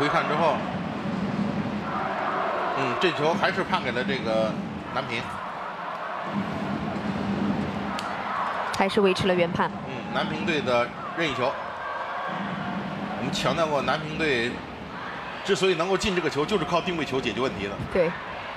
回看之后，这球还是判给了这个南平， 还是维持了原判。 南平队的任意球。我们强调过，南平队之所以能够进这个球，就是靠定位球解决问题的。 对。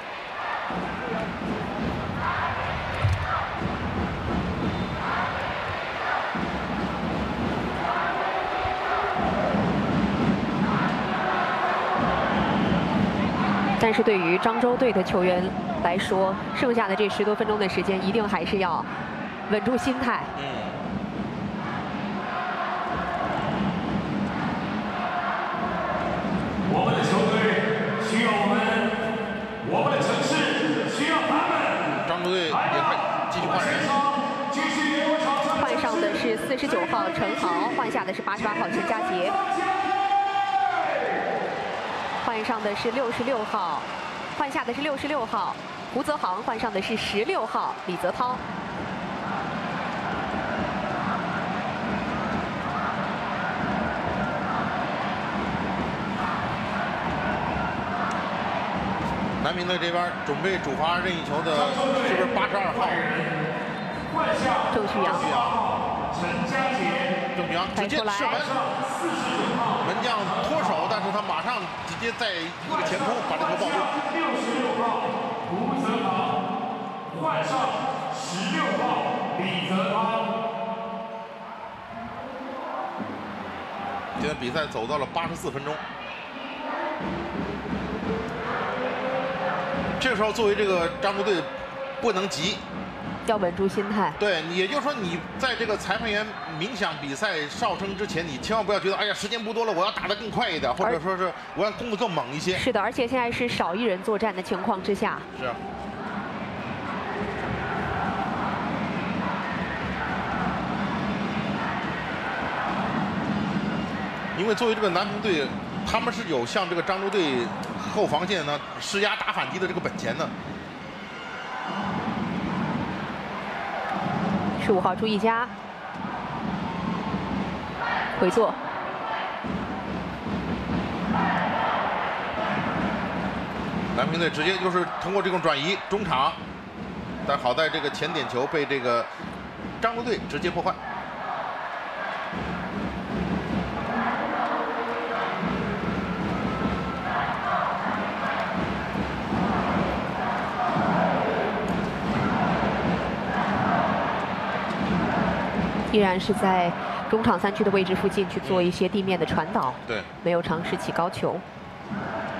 但是对于漳州队的球员来说，剩下的这10多分钟的时间，一定还是要稳住心态。 我们的球队需要我们的城市需要他们。 漳州队也快继续换人， 换上的是49号陈豪，换下的是88号陈佳杰。换上的是66号，换下的是66号胡泽航，换上的是16号李泽涛。 南平队这边准备主罚任意球的是不是82号？ 郑旭阳。 郑旭阳直接射门，门将脱手，但是他马上直接在一个前空把这球抱住。 66号胡泽航换上16号李泽涛。 现在比赛走到了84分钟。这个时候，作为这个漳州队，不能急， 要稳住心态。 对，也就是说，你在这个裁判员鸣响比赛哨声之前，你千万不要觉得，哎呀，时间不多了，我要打得更快一点，或者说是我要攻得更猛一些。 是的，而且现在是少一人作战的情况之下。 是啊。因为作为这个南平队，他们是有向这个漳州队后防线呢施压打反击的这个本钱的。 15号朱一佳回做， 南平队直接就是通过这种转移中场，但好在这个前点球被这个漳州队直接破坏。 依然是在中场3区的位置附近去做一些地面的传导， 对， 没有尝试起高球。